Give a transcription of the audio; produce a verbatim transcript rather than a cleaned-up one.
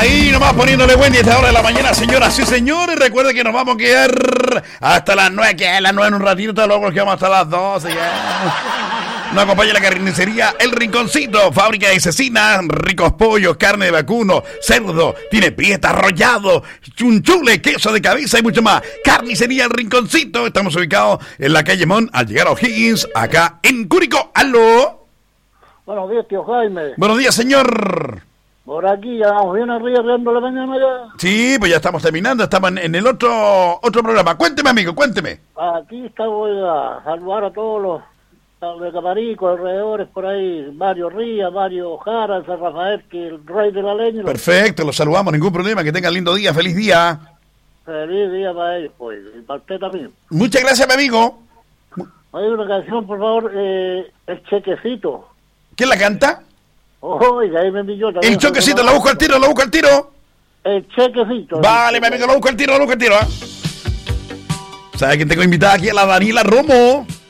Ahí nomás poniéndole Wendy a esta hora de la mañana, señoras y señores. Recuerden que nos vamos a quedar hasta las nueve, que es las nueve en un ratito, luego nos quedamos hasta las doce ya. Nos acompaña la carnicería El Rinconcito, fábrica de cecinas, ricos pollos, carne de vacuno, cerdo, tiene pieta, arrollado, chunchule, queso de cabeza y mucho más. Carnicería El Rinconcito, estamos ubicados en la calle Mon, al llegar a O'Higgins, acá en Curicó. ¡Aló! Buenos días, tío Jaime. Buenos días, señor. Por aquí ya vamos bien arriba, riendo la mañana ya. Sí, pues ya estamos terminando, estamos en, en el otro otro programa. Cuénteme, amigo, cuénteme. Aquí está, voy a saludar a todos los de Caparico, alrededores por ahí, varios Rías, varios Jara, San Rafael, que el rey de la leña. Perfecto, los saludamos, ningún problema, que tengan lindo día, feliz día. Feliz día para ellos, pues, y para usted también. Muchas gracias, mi amigo. Hay una canción, por favor, eh, El Chequecito. ¿Quién la canta? Oiga, ahí me envió también. El Choquecito, la busco al tiro, la busco al tiro. El Chequecito. Vale, mi amigo, la busco al tiro, la busco al tiro. ¿eh? ¿Sabe quién tengo invitada aquí? A la Daniela Romo.